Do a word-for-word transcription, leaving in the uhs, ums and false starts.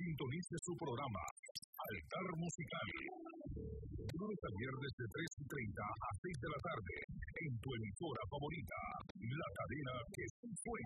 Sintonice su programa Altar Musical. Lunes a viernes de tres y treinta a seis de la tarde en tu emisora favorita, la cadena que suena.